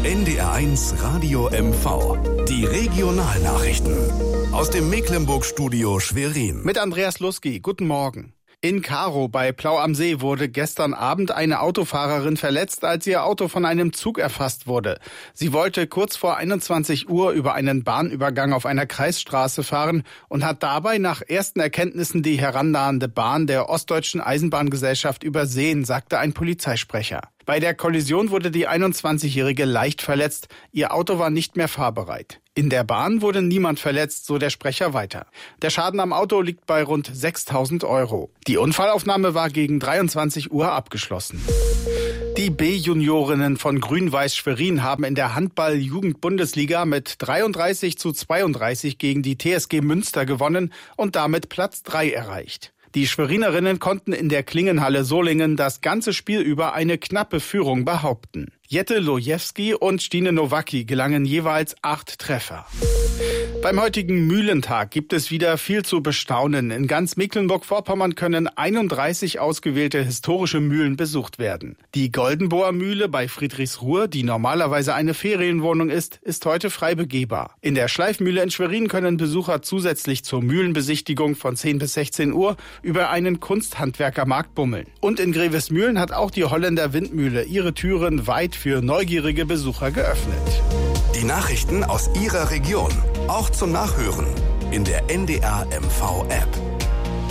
NDR1 Radio MV. Die Regionalnachrichten. Aus dem Mecklenburg-Studio Schwerin. Mit Andreas Lusky. Guten Morgen. In Karow bei Plau am See wurde gestern Abend eine Autofahrerin verletzt, als ihr Auto von einem Zug erfasst wurde. Sie wollte kurz vor 21 Uhr über einen Bahnübergang auf einer Kreisstraße fahren und hat dabei nach ersten Erkenntnissen die herannahende Bahn der Ostdeutschen Eisenbahngesellschaft übersehen, sagte ein Polizeisprecher. Bei der Kollision wurde die 21-Jährige leicht verletzt. Ihr Auto war nicht mehr fahrbereit. In der Bahn wurde niemand verletzt, so der Sprecher weiter. Der Schaden am Auto liegt bei rund 6.000 €. Die Unfallaufnahme war gegen 23 Uhr abgeschlossen. Die B-Juniorinnen von Grün-Weiß Schwerin haben in der Handball-Jugend-Bundesliga mit 33:32 gegen die TSG Münster gewonnen und damit Platz 3 erreicht. Die Schwerinerinnen konnten in der Klingenhalle Solingen das ganze Spiel über eine knappe Führung behaupten. Jette Lojewski und Stine Nowacki gelangen jeweils 8 Treffer. Beim heutigen Mühlentag gibt es wieder viel zu bestaunen. In ganz Mecklenburg-Vorpommern können 31 ausgewählte historische Mühlen besucht werden. Die Goldenboer Mühle bei Friedrichsruhe, die normalerweise eine Ferienwohnung ist heute frei begehbar. In der Schleifmühle in Schwerin können Besucher zusätzlich zur Mühlenbesichtigung von 10 bis 16 Uhr über einen Kunsthandwerkermarkt bummeln. Und in Grevesmühlen hat auch die Holländer Windmühle ihre Türen weit für neugierige Besucher geöffnet. Die Nachrichten aus Ihrer Region, auch zum Nachhören in der NDR MV App.